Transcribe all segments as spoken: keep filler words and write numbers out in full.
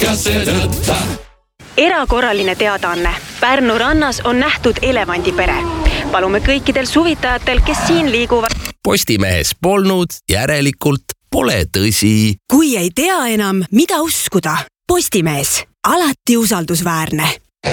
pikkase tõtta. Erakorraline teadaanne. Pärnu rannas on nähtud elevandipere. Palume kõikidel suvitajatel, kes siin liiguvad. Postimehes polnud, järelikult pole tõsi. Kui ei tea enam, mida uskuda. Postimees. Alati usaldusväärne.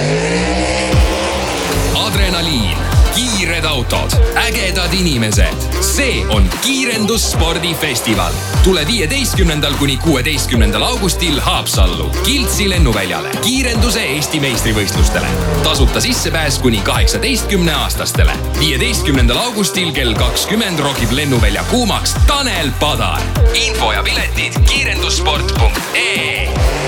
Adrenaliin. Kiired autod, ägedad inimesed. See on kiirendusspordifestival. Tule viieteistkümnendal kuni kuueteistkümnendal augustil Haapsallu, Kiltsi lennuväljale, kiirenduse Eesti meistrivõistlustele. Tasuta sissepääs kuni kaheksateistkümne aastastele. viieteistkümnendal augustil kell kakskümmend rokib lennuvälja kuumaks Tanel Padar. Info ja piletid kiirendussport punkt ee.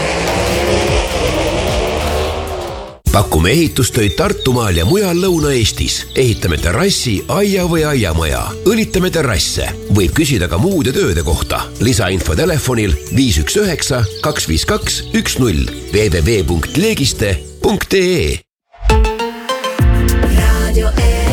Pakume ehitustöid Tartumaal ja mujal Lõuna-Eestis. Ehitame terrassi, aia või aiamaja. Õlitame terrasse. Võib küsida ka muude tööde kohta. Lisainfo telefonil viis üks üheksa kaks viis kaks üks null w w w punkt leegiste punkt ee. Radio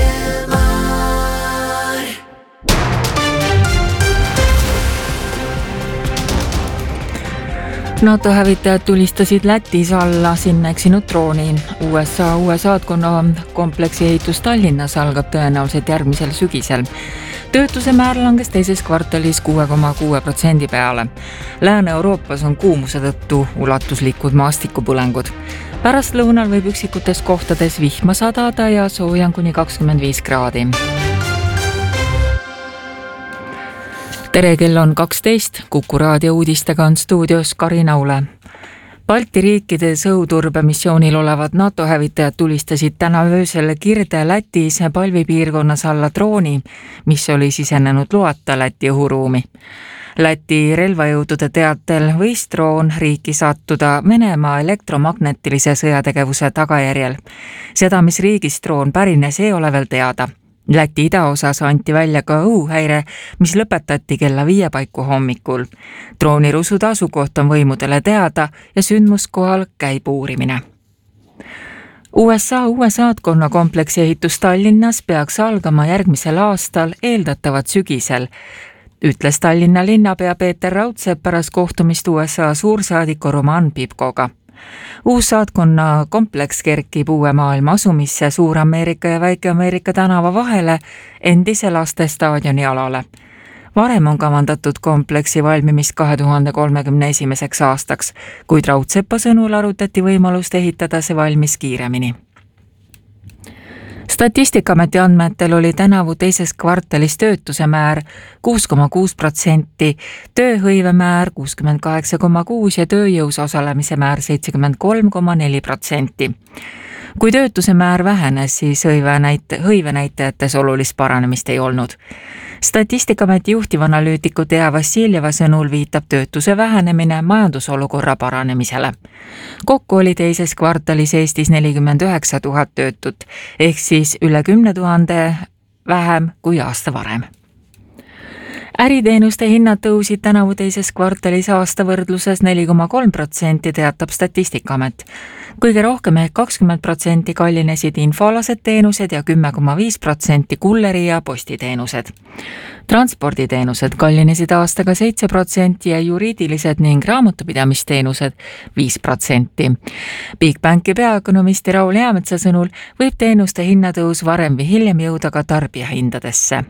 NATO hävitajad tulistasid Lätis alla sinna eksinud drooni. U S A uue saatkonna kompleksi ehitus Tallinnas algab tõenäoliselt järgmisel sügisel. Töötuse määr langes teises kvartalis kuue koma kuue protsendi peale. Lääne-Euroopas on kuumuse tõttu ulatuslikud maastikupõlengud. Pärast lõunal võib üksikutes kohtades vihma sadada ja soojan kuni kakskümmend viis kraadi. Tere, kell on kaksteist, Kuku raadio uudistega on stuudios Karin Aule. Balti riikide õhuturbemissioonil olevad NATO hävitajad tulistasid täna öösel Kirde Lätis palvipiirkonnas alla drooni, mis oli sisenenud loata Läti õhuruumi. Läti relvajõudude teatel võis droon riiki sattuda Venemaa elektromagnetilise sõjategevuse tagajärjel. Seda, mis riigist droon pärines, ei ole veel teada. Läti idaosas anti välja ka õhuhäire, mis lõpetati kella viie paiku hommikul. Drooni rusude asukoht on võimudele teada ja sündmuskohal käib uurimine. U S A uue saatkonna kompleksi ehitus Tallinnas peaks algama järgmisel aastal, eeldatavat sügisel, ütles Tallinna linnapea Peeter Raudsepp pärast kohtumist U S A suursaadiku Roman Pipkoga. Uus saatkonna kompleks kerkib uue maailma asumisse Suur-Ameerika ja Väike-Ameerika tänava vahele endise lastestaadioni alale. Varem on kavandatud kompleksi valmimist kahe tuhande kolmekümne esimeseks aastaks, kuid Raudsepa sõnul arutati võimalust ehitada see valmis kiiremini. Statistikaameti andmetel oli tänavu teises kvartalis töötuse määr kuus koma kuus protsenti, tööhõive määr kuuskümmend kaheksa koma kuus ja tööjõus osalemise määr seitsekümmend kolm koma neli protsenti. Kui töötuse määr vähenes, siis hõive näitajates olulist paranemist ei olnud. Statistikaameti juhtivanalüütiku Tea Vassiljeva sõnul viitab töötuse vähenemine majandusolukorra paranemisele. Kokku oli teises kvartalis Eestis nelikümmend üheksa tuhat töötut, ehk siis üle kümne tuhande vähem kui aasta varem. Äriteenuste hinnad tõusid tänavu teises kvartalis aasta võrdluses neli koma kolm protsenti, teatab Statistikaamet. Kõige rohkem ehk kakskümmend protsenti kallinesid infoalased teenused ja kümme koma viis protsenti kulleri ja postiteenused. Transporditeenused kallinesid aastaga seitse protsenti ja juriidilised ning raamatupidamisteenused viis protsenti. Bigbanki peaökonomisti Raul Jäämetsa sõnul võib teenuste hinnatõus varem või hiljem jõuda ka tarbijahindadesse.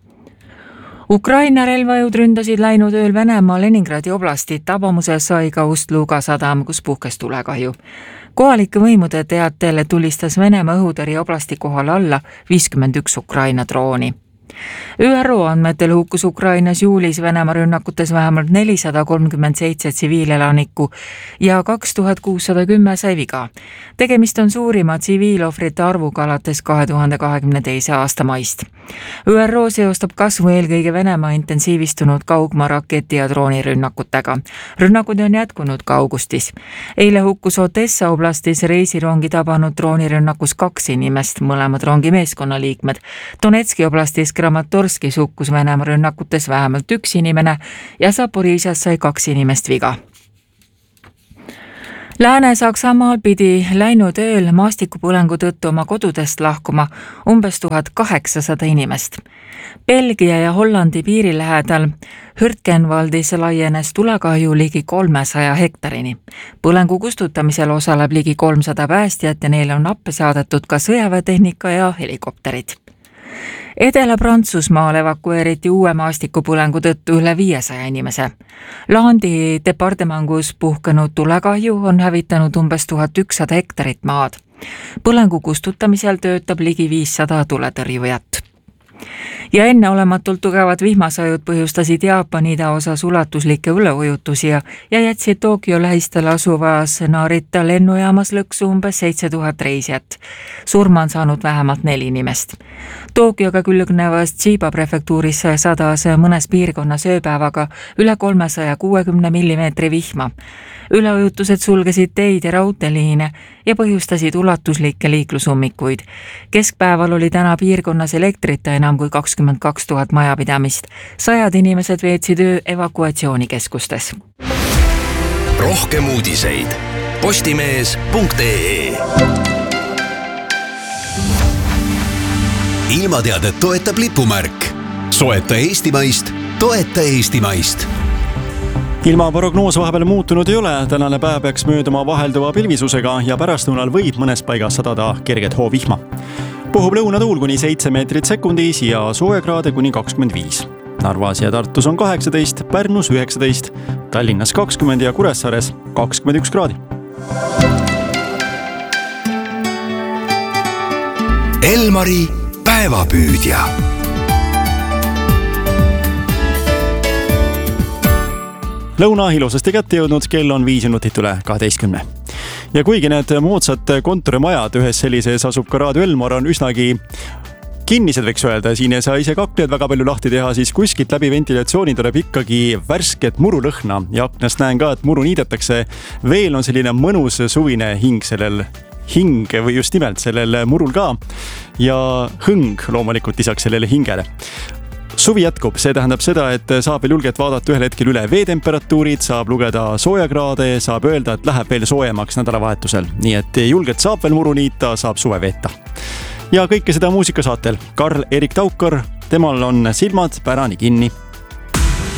Ukraina relvajõud ründasid läinud ööl Venemaa Leningradi oblastit, tabamuses sai ka Ust-Luga sadam, kus puhkes tulekahju. Kohalike võimude teatel tulistas Venemaa õhutõrje oblasti kohal alla viiskümmend üks Ukraina drooni. Ü R O andmetel hukkus Ukrainas juulis Venemaa rünnakutes vähemalt nelisada kolmkümmend seitse tsiviilelanikku ja kaks tuhat kuussada kümme sai viga. Tegemist on suurima tsiviilohvrite arvuga alates kahe tuhande kahekümne teise aasta maist. Ü R O seostab kasvu eelkõige Venemaa intensiivistunud kaugmaa raketi ja droonirünnakutega. Rünnakud on jätkunud ka augustis. Eile hukkus Odessa oblastis reisirongi tabanud droonirünnakus kaks inimest, mõlemad rongi meeskonnaliikmed. Donetski oblastis Kramatorskis hukkus Venemaa rünnakutes vähemalt üks inimene ja Zaporižjas sai kaks inimest viga. Lääne-Saksamaal pidi läinud ööl maastikupõlengu tõttu oma kodudest lahkuma umbes tuhat kaheksasada inimest. Belgia ja Hollandi piiri lähedal Hürtgenwaldis laienes tulekahju ligi kolmesaja hektarini. Põlengu kustutamisel osaleb ligi kolmsada päästjat ja neile on appi saadetud ka sõjaväetehnika ja helikopterid. Edela-Prantsusmaal evakueeriti uue maastikupõlengu tõttu üle viiesaja inimese. Landi departemangus puhkenud tulekahju on hävitanud umbes tuhat ükssada hektarit maad. Põlengu kustutamisel töötab ligi viissada tuletõrjujat. Ja enneolematult tugevad vihmasajud põhjustasid Jaapani idaosas ulatuslikke üleujutusi ja, ja jätsid Tokyo lähistel asuvas Narita lennujaamas lõksu umbes seitse tuhat reisijat. Surma on saanud vähemalt neli inimest. Tokyoga külgnevas Chiba prefektuuris sadas mõnes piirkonnas ööpäevaga üle kolmesaja kuuekümne millimeetri vihma. Üleujutused sulgesid teid ja raudteeliine ja põhjustasid ulatuslikke liiklusummikuid. Keskpäeval oli täna piirkonnas elektrita enam kui kakskümmend kaks tuhat majapidamist. Sajad inimesed veetsid öö evakuatsioonikeskustes. Rohkem uudiseid postimees punkt ee. Ilmateadet toetab lipumärk. Soeta eestimaist, toeta eestimaist. Ilmaprognoos vahepeal muutunud ei ole, tänane päev peaks mööduma vahelduva pilvisusega ja pärastlõunal võib mõnes paigas sadada kerget hoovihma. Puhub lõunatuul kuni seitse meetrit sekundis ja soojakraade kuni kakskümmend viis. Narvas ja Tartus on kaheksateist, Pärnus üheksateist, Tallinnas kakskümmend ja Kuressaares kakskümmend üks kraadi. Elmari päevapüüdja. Lõuna ilusasti kätte jõudnud, kell on viis minutit üle kaheteistkümne. Ja kuigi need moodsad kontorimajad ühes sellises asub ka Raadio Elmar on üsnagi kinnised, võiks öelda, siin ei saa ise kakleid väga palju lahti teha, siis kuskilt läbi ventilatsiooni tuleb ikkagi värsket murulõhna ja aknast näen ka, et muru niidetakse. Veel on selline mõnus suvine hing sellel hing või just nimelt sellel murul ka ja hõng loomulikult lisaks sellele hingele. Suvi jätkub, see tähendab seda, et saab veel julgelt vaadata ühel hetkel üle veetemperatuurid, saab lugeda soojakraade, saab öelda, et läheb veel soojemaks nädalavahetusel. Nii et julgelt saab veel muru niita, saab suve veeta. Ja kõike seda muusikasaatel Karl-Erik Taukar, temal on silmad pärani kinni.